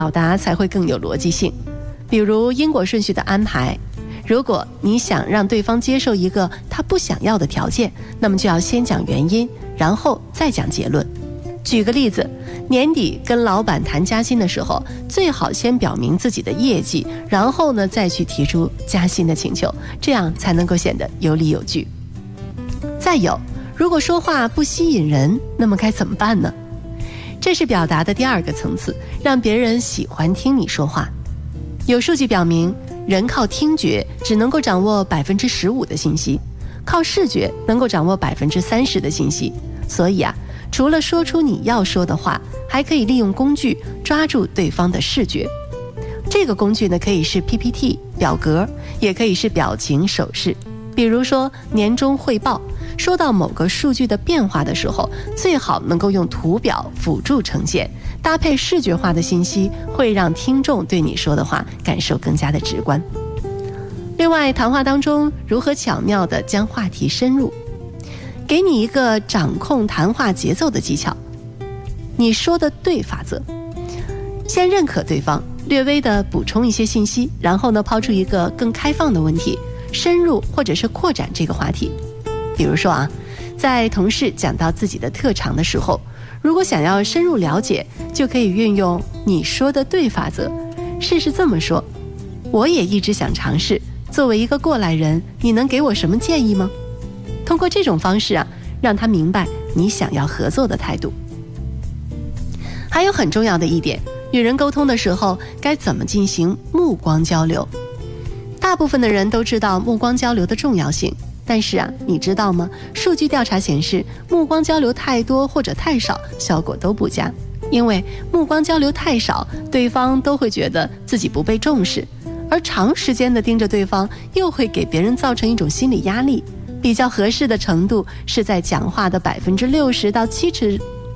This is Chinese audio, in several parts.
达才会更有逻辑性。比如因果顺序的安排，如果你想让对方接受一个他不想要的条件，那么就要先讲原因，然后再讲结论。举个例子，年底跟老板谈加薪的时候，最好先表明自己的业绩，然后呢再去提出加薪的请求，这样才能够显得有理有据。再有，如果说话不吸引人，那么该怎么办呢？这是表达的第二个层次，让别人喜欢听你说话。有数据表明，人靠听觉只能够掌握15%的信息，靠视觉能够掌握30%的信息。所以啊，除了说出你要说的话，还可以利用工具抓住对方的视觉。这个工具呢，可以是 PPT 表格，也可以是表情手势。比如说年终汇报，说到某个数据的变化的时候，最好能够用图表辅助呈现，搭配视觉化的信息，会让听众对你说的话感受更加的直观。另外，谈话当中如何巧妙地将话题深入，给你一个掌控谈话节奏的技巧。你说的对法则，先认可对方，略微地补充一些信息，然后呢抛出一个更开放的问题，深入或者是扩展这个话题。比如说啊，在同事讲到自己的特长的时候，如果想要深入了解，就可以运用你说的对法则，试试这么说：我也一直想尝试，作为一个过来人，你能给我什么建议吗？通过这种方式啊，让他明白你想要合作的态度。还有很重要的一点，与人沟通的时候该怎么进行目光交流。大部分的人都知道目光交流的重要性，但是啊，你知道吗？数据调查显示，目光交流太多或者太少，效果都不佳。因为目光交流太少，对方都会觉得自己不被重视，而长时间的盯着对方，又会给别人造成一种心理压力。比较合适的程度是在讲话的60%到70%。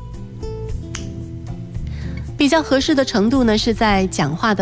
比较合适的程度呢，是在讲话的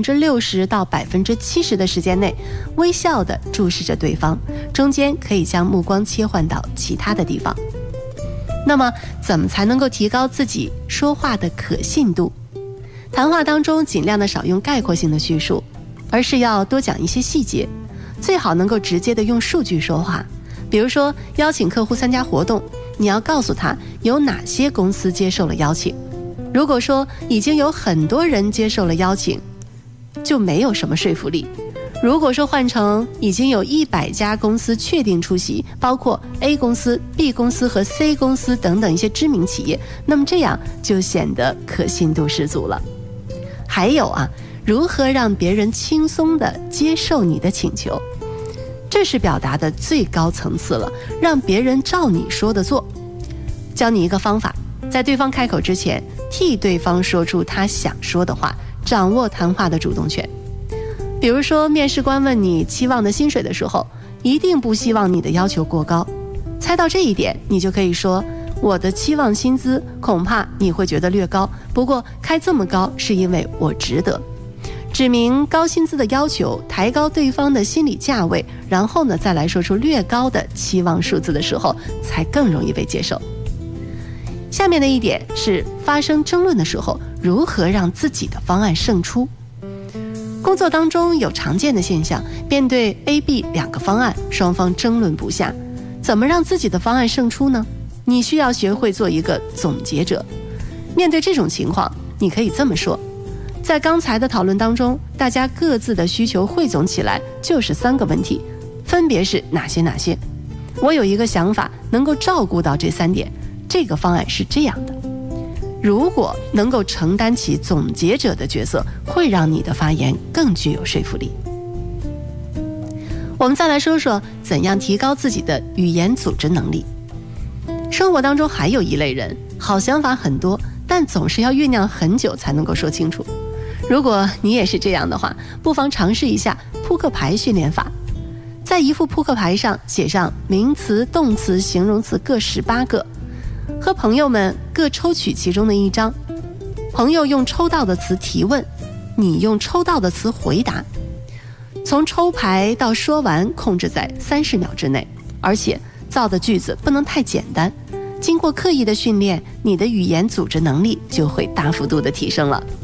60%到70%的时间内，微笑地注视着对方，中间可以将目光切换到其他的地方。那么，怎么才能够提高自己说话的可信度？谈话当中尽量的少用概括性的叙述，而是要多讲一些细节，最好能够直接的用数据说话。比如说，邀请客户参加活动，你要告诉他有哪些公司接受了邀请。如果说已经有很多人接受了邀请，就没有什么说服力。如果说换成已经有100家公司确定出席，包括 A 公司、B 公司和 C 公司等等一些知名企业，那么这样就显得可信度十足了。还有啊，如何让别人轻松地接受你的请求，这是表达的最高层次了，让别人照你说的做。教你一个方法，在对方开口之前，替对方说出他想说的话，掌握谈话的主动权。比如说，面试官问你期望的薪水的时候，一定不希望你的要求过高。猜到这一点，你就可以说，我的期望薪资恐怕你会觉得略高，不过开这么高是因为我值得。指明高薪资的要求，抬高对方的心理价位，然后呢再来说出略高的期望数字的时候，才更容易被接受。下面的一点是发生争论的时候，如何让自己的方案胜出。工作当中有常见的现象，面对 A、B 2个方案，双方争论不下，怎么让自己的方案胜出呢？你需要学会做一个总结者。面对这种情况，你可以这么说：在刚才的讨论当中，大家各自的需求汇总起来就是3个问题，分别是哪些？我有一个想法，能够照顾到这3点，这个方案是这样的。如果能够承担起总结者的角色，会让你的发言更具有说服力。我们再来说说怎样提高自己的语言组织能力。生活当中还有一类人，好想法很多，但总是要酝酿很久才能够说清楚。如果你也是这样的话，不妨尝试一下扑克牌训练法。在一副扑克牌上写上名词、动词、形容词各18个，和朋友们各抽取其中的一张，朋友用抽到的词提问，你用抽到的词回答。从抽牌到说完控制在30秒之内，而且造的句子不能太简单。经过刻意的训练，你的语言组织能力就会大幅度的提升了。